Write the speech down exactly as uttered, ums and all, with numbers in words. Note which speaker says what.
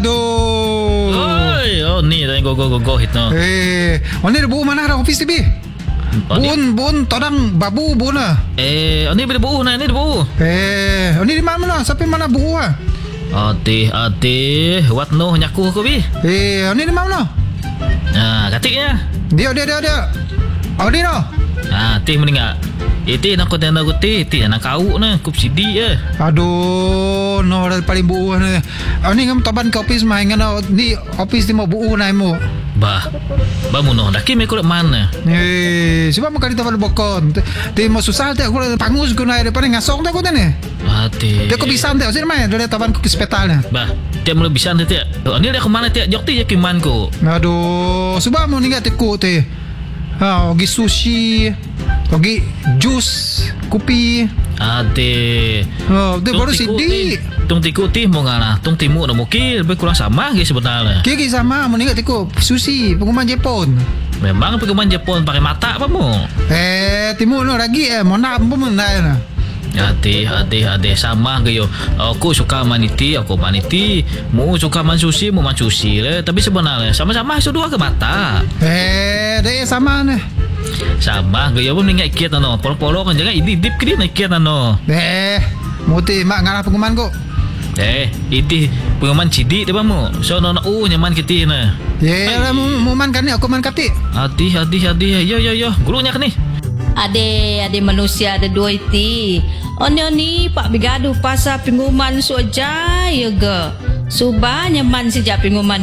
Speaker 1: Aduh.
Speaker 2: Oi, oh ni dah go go go go hit no.
Speaker 1: Eh, oni ada buku mana dah office T B? Bun, bun, todang babu bun lah.
Speaker 2: Eh, ni boleh buuh nah, ni ada buuh.
Speaker 1: Eh, oni di mana mana? Sampai mana buku ah?
Speaker 2: Ati, ati, what no nyaku ko bi.
Speaker 1: Eh, oni di mana?
Speaker 2: Ah, katik ya.
Speaker 1: Dia, dia, dia, dia. Oh, dia no.
Speaker 2: Ah, ti meninggal. Iti nak kau tenda guti, ti nak kau na, kup sidi ya.
Speaker 1: Aduh, no dah paling buuh ni. Oh, ni kamu taban ke office main kan? Ni office ni mau buuh na mo.
Speaker 2: Bah, bah muno dah kimi kulit mana?
Speaker 1: Eh, sebab mau kali taban bokon. Ti mau susah tak aku pangus ku na depan ngasong tak aku ni.
Speaker 2: Ati.
Speaker 1: Dia kau bisa tak sini main dari taban ku ke hospital ni.
Speaker 2: Bah, dia mula bisa nanti dia. Ni dia ke mana dia? Jok ti ya kiman ko.
Speaker 1: Aduh, sebab mau ningat tiku ti. Ha, pergi sushi, pergi jus, kopi.
Speaker 2: Ade.
Speaker 1: Oh, dia baru sidi.
Speaker 2: Tung tiku ti mau ngana, tung timu nak mukil, lebih kurang sama ke sebenarnya.
Speaker 1: Kiki sama, mau ningat tiku sushi, pengumuman Jepun.
Speaker 2: Memang pengumuman Jepun pakai mata apa mu?
Speaker 1: Eh, timu no lagi eh, mau nak pun menai na.
Speaker 2: Hati, hati, hati sama ke yo. Aku suka maniti, aku maniti. Mu suka man sushi, mu man sushi le. Tapi sebenarnya sama-sama itu dua ke mata.
Speaker 1: Eh, dia sama ni.
Speaker 2: Sama ke yo pun ingat kiat no. Polo-polo kan jangan ini dip ke dia nak kiat no.
Speaker 1: Eh, muti mak ngalah pengumuman ko.
Speaker 2: Eh, ini pengumuman cidik dia mu. So no u nyaman kita na.
Speaker 1: Ye, lah mu man kan ni aku man kati.
Speaker 2: Hati, hati, hati. Yo yo yo, gurunya kan ni.
Speaker 3: Ade, ade manusia ada dua iti. Oni oni pak bigaduh pasal pengumuman so jaya ge. Subah nyaman sejak pengumuman